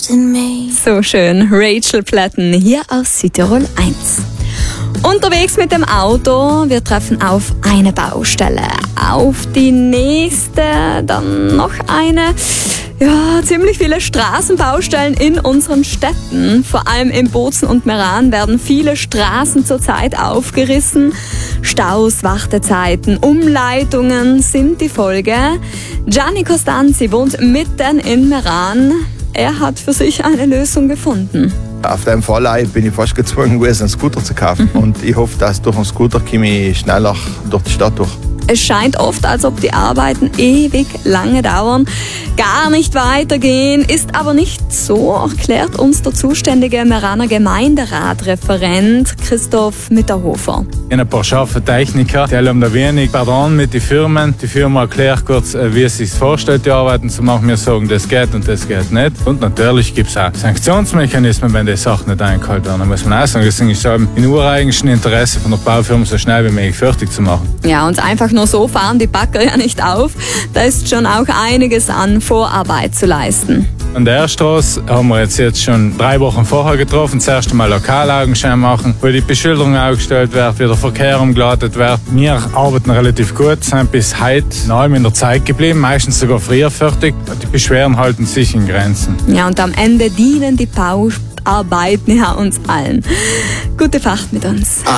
So schön, Rachel Platten hier aus Südtirol 1. Unterwegs mit dem Auto, wir treffen auf eine Baustelle, auf die nächste, dann noch eine. Ja, ziemlich viele Straßenbaustellen in unseren Städten. Vor allem in Bozen und Meran werden viele Straßen zurzeit aufgerissen. Staus, Wartezeiten, Umleitungen sind die Folge. Gianni Costanzi wohnt mitten in Meran. Er hat für sich eine Lösung gefunden. Auf dem Fall bin ich fast gezwungen gewesen, einen Scooter zu kaufen. Und ich hoffe, dass durch einen Scooter komme ich schneller durch die Stadt durch. Es scheint oft, als ob die Arbeiten ewig lange dauern, gar nicht weitergehen, ist aber nicht so, erklärt uns der zuständige Meraner Gemeinderatreferent Christoph Mitterhofer. Ein paar scharfe Techniker, die haben da wenig Pardon mit den Firmen. Die Firma erklärt kurz, wie es sich vorstellt, die Arbeiten zu machen. Wir sagen, das geht und das geht nicht. Und natürlich gibt es auch Sanktionsmechanismen, wenn die Sachen nicht eingehalten werden. Da muss man auch sagen, deswegen ist es im ureigensten Interesse von der Baufirma so schnell wie möglich fertig zu machen. Ja, und einfach nur so fahren die Bagger ja nicht auf. Da ist schon auch einiges an Vorarbeit zu leisten. An der Straße haben wir jetzt schon 3 Wochen vorher getroffen. Das erste Mal Lokalaugenschein machen, wo die Beschilderung aufgestellt wird, wie der Verkehr umgeleitet wird. Wir arbeiten relativ gut, sind bis heute noch in der Zeit geblieben, meistens sogar früher fertig. Die Beschwerden halten sich in Grenzen. Ja, und am Ende dienen die Bauarbeiten ja uns allen. Gute Fahrt mit uns.